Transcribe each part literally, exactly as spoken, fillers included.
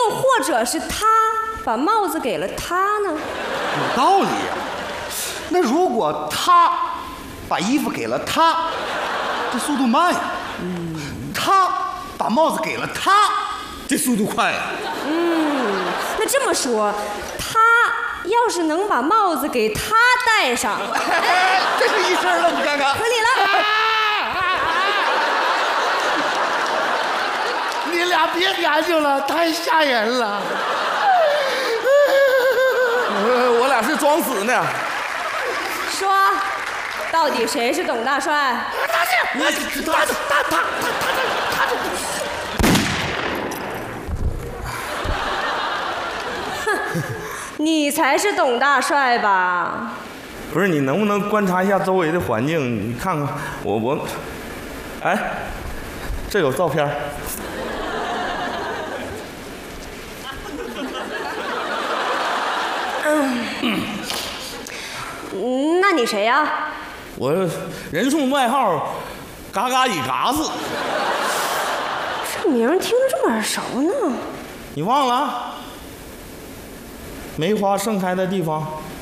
又或者是他把帽子给了他呢？ 有道理呀、啊。那如果他把衣服给了他，这速度慢呀。嗯。他把帽子给了他，这速度快呀。 嗯，那这么说，他要是能把帽子给他戴上， 哎，这是一身了，你看看， 合理了。 你俩别研究了，太吓人了。 我俩是装死呢。 说，到底谁是董大帅？ 他是，他他他他他他他。 哼，你才是董大帅吧？ 不是，你能不能观察一下周围的环境？你看看我我，哎，这有照片。 嗯，那你谁呀、啊？ 我人送外号“嘎嘎里嘎子”。 这名听着这么耳熟呢？ 你忘了？梅花盛开的地方。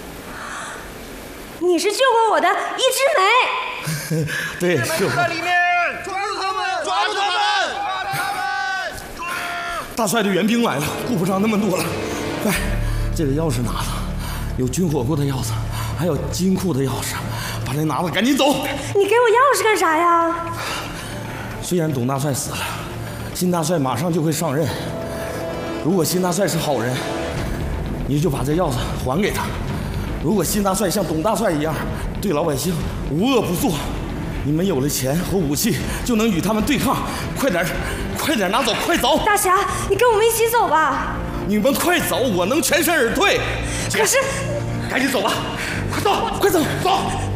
你是救过我的一枝梅。 对，是在里面，抓住他们！抓住他们！抓住他们！ 大帅的援兵来了，顾不上那么多了。快，这个钥匙拿了，有军火库的钥匙，还有金库的钥匙，把这拿了，赶紧走。 你给我钥匙干啥呀？ 虽然董大帅死了，新大帅马上就会上任。如果新大帅是好人，你就把这钥匙还给他；如果新大帅像董大帅一样对老百姓无恶不作，你们有了钱和武器，就能与他们对抗。快点，快点拿走，快走！ 大侠，你跟我们一起走吧。 你们快走，我能全身而退。 可是， 赶紧走吧，快走， 快走， 走。